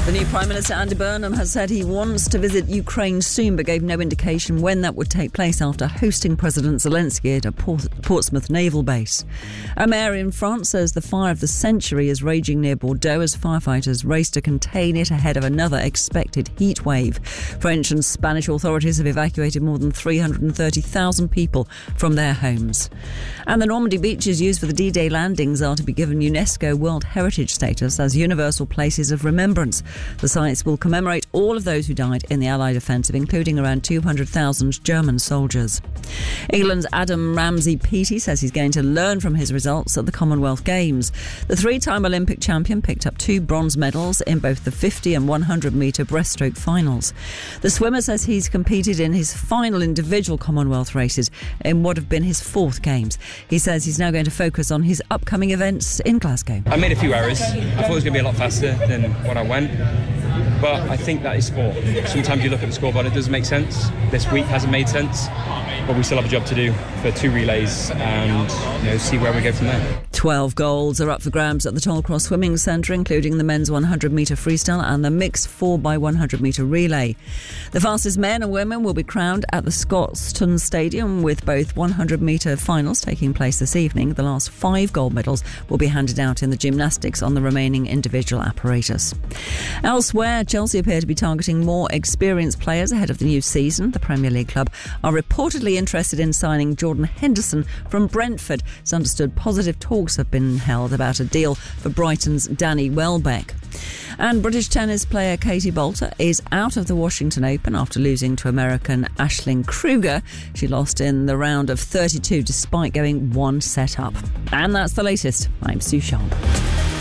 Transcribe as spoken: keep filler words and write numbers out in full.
The new Prime Minister Andy Burnham has said he wants to visit Ukraine soon, but gave no indication when that would take place after hosting President Zelensky at a Portsmouth naval base. A mayor in France says the fire of the century is raging near Bordeaux as firefighters race to contain it ahead of another expected heat wave. French and Spanish authorities have evacuated more than three hundred thirty thousand people from their homes. And the Normandy beaches used for the D-Day landings are to be given UNESCO World Heritage status as universal places of remembrance. The sites will commemorate all of those who died in the Allied offensive, including around two hundred thousand German soldiers. England's Adam Ramsey-Peaty says he's going to learn from his results at the Commonwealth Games. The three-time Olympic champion picked up two bronze medals in both the fifty and one hundred metre breaststroke finals. The swimmer says he's competed in his final individual Commonwealth races in what have been his fourth Games. He says he's now going to focus on his upcoming events in Glasgow. I made a few errors. I thought it was going to be a lot faster than when I went. But I think that is sport. Sometimes you look at the scoreboard, it doesn't make sense. This week hasn't made sense. But we still have a job to do for two relays and, you know, see where we go from there. Twelve goals are up for grabs at the Tollcross Swimming Centre, including the men's one hundred metre freestyle and the mixed four by one hundred metre relay. The fastest men and women will be crowned at the Scotstoun Stadium, with both one hundred metre finals taking place this evening. The last five gold medals will be handed out in the gymnastics on the remaining individual apparatus. Elsewhere, Chelsea appear to be targeting more experienced players ahead of the new season. The Premier League club are reportedly interested in signing Jordan Henderson from Brentford. It's understood positive talks have been held about a deal for Brighton's Danny Welbeck. And British tennis player Katie Boulter is out of the Washington Open after losing to American Aisling Kruger. She lost in the round of thirty-two despite going one set up. And that's the latest. I'm Sue Sharp.